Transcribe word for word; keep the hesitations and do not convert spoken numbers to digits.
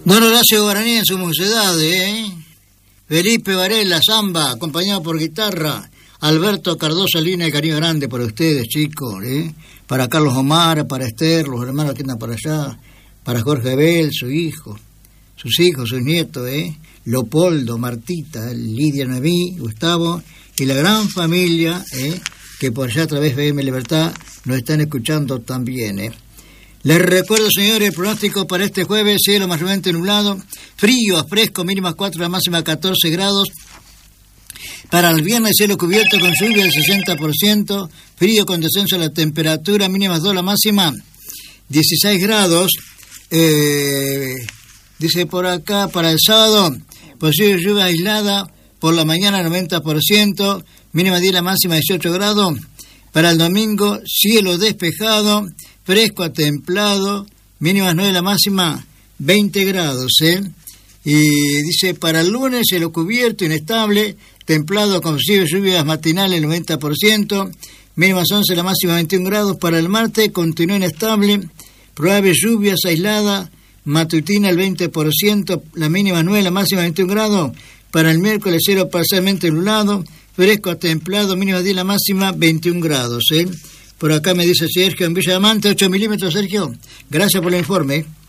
Don Horacio Guaraní en su mocedad, ¿eh? Felipe Varela, samba, acompañado por guitarra. Alberto Cardoso, línea de cariño grande para ustedes, chicos, ¿eh? Para Carlos Omar, para Esther, los hermanos que andan para allá. Para Jorge Abel, su hijo, sus hijos, sus nietos, ¿eh? Leopoldo, Martita, Lidia Noemí, Gustavo y la gran familia, ¿eh? Que por allá a través de M Libertad nos están escuchando también, ¿eh? Les recuerdo, señores, el pronóstico para este jueves: cielo mayormente nublado, frío, fresco, mínima cuatro, la máxima catorce grados. Para el viernes, cielo cubierto con lluvia del sesenta por ciento, frío con descenso de la temperatura, mínima dos, la máxima dieciséis grados. Eh, dice por acá, para el sábado, posible lluvia aislada, por la mañana noventa por ciento, mínima diez, la máxima dieciocho grados. Para el domingo, cielo despejado, fresco a templado, mínimas nueve, la máxima veinte grados, ¿eh? Y dice, para el lunes, cielo cubierto, inestable, templado con posibles lluvias matinales, noventa por ciento, mínimas once, la máxima veintiún grados. Para el martes, continúa inestable, probables lluvias aisladas, matutina el veinte por ciento, la mínima nueve, la máxima veintiún grados. Para el miércoles, cielo parcialmente nublado, fresco a templado, mínima diez, la máxima veintiún grados, ¿eh? Por acá me dice Sergio en Villa Diamante, ocho milímetros, Sergio. Gracias por el informe.